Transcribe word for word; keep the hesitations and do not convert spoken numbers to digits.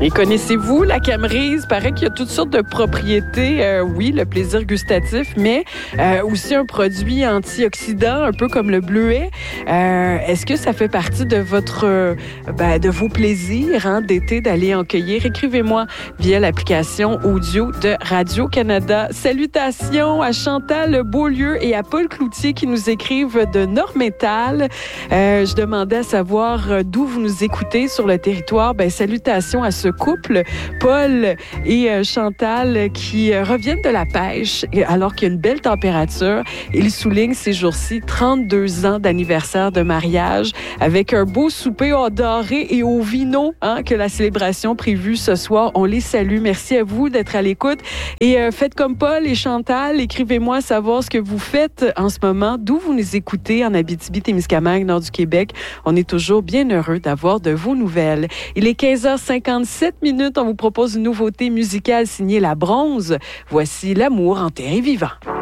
Et connaissez-vous la camerise? Paraît qu'il y a toutes sortes de propriétés. Euh, oui, le plaisir gustatif, mais euh, aussi un produit antioxydant, un peu comme le bleuet. Euh, est-ce que ça fait partie de votre, euh, ben, de vos plaisirs hein, d'été d'aller en cueillir? Écrivez-moi via l'application audio de Radio-Canada. Salutations à Chantal Beaulieu et à Paul Cloutier qui nous écrivent de Nord-Métal. Euh, je demandais à savoir d'où vous nous écoutez sur le territoire. Ben, salutations à ce couple, Paul et euh, Chantal, qui euh, reviennent de la pêche alors qu'il y a une belle température. Ils soulignent ces jours-ci trente-deux ans d'anniversaire de mariage avec un beau souper au doré et au vino hein, que la célébration prévue ce soir. On les salue. Merci à vous d'être à l'écoute. Et euh, faites comme Paul et Chantal. Écrivez-moi savoir ce que vous faites en ce moment, d'où vous nous écoutez en Abitibi-Témiscamingue, nord du Québec. On est toujours bien heureux d'avoir de vos nouvelles. Il est quinze heures cinquante-sept minutes. On vous propose une nouveauté musicale signée La Bronze. Voici L'amour enterré vivant.